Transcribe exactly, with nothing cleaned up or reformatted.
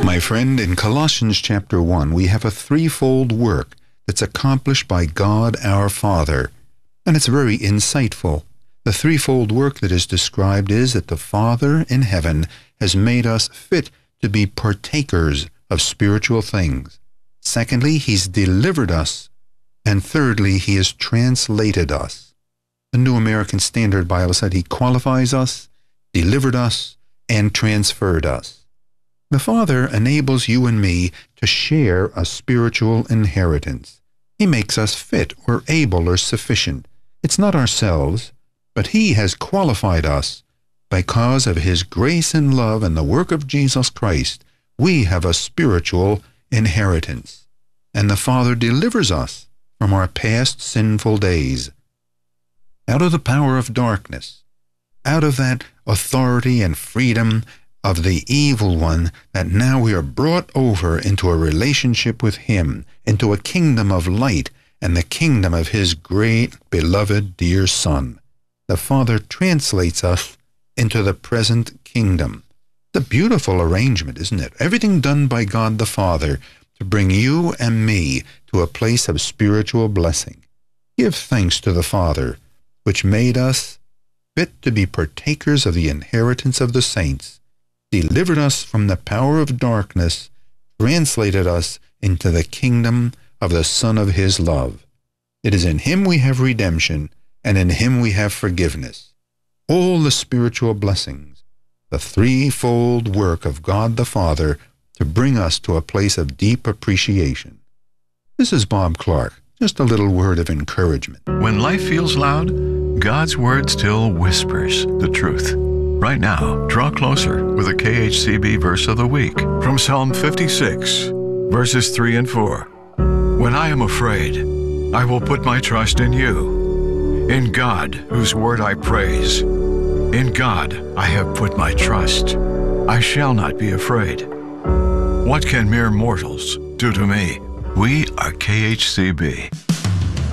My friend, in Colossians chapter one, we have a threefold work that's accomplished by God our Father, and it's very insightful. The threefold work that is described is that the Father in heaven has made us fit to be partakers of spiritual things. Secondly, He's delivered us. And thirdly, He has translated us. The New American Standard Bible said He qualifies us, delivered us, and transferred us. The Father enables you and me to share a spiritual inheritance. He makes us fit or able or sufficient. It's not ourselves, but He has qualified us. Because of His grace and love and the work of Jesus Christ, we have a spiritual inheritance. And the Father delivers us from our past sinful days, out of the power of darkness, out of that authority and freedom of the evil one, that now we are brought over into a relationship with Him, into a kingdom of light and the kingdom of His great, beloved, dear Son. The Father translates us into the present kingdom. It's a beautiful arrangement, isn't it? Everything done by God the Father to bring you and me to a place of spiritual blessing. Give thanks to the Father, which made us fit to be partakers of the inheritance of the saints, delivered us from the power of darkness, translated us into the kingdom of the Son of His love. It is in Him we have redemption, and in Him we have forgiveness. All the spiritual blessings, the threefold work of God the Father to bring us to a place of deep appreciation. This is Bob Clark. Just a little word of encouragement. When life feels loud, God's Word still whispers the truth. Right now, draw closer with a K H C B verse of the week from Psalm fifty-six, verses three and four. When I am afraid, I will put my trust in you. In God, whose word I praise. In God I have put my trust. I shall not be afraid. What can mere mortals do to me? We are K H C B.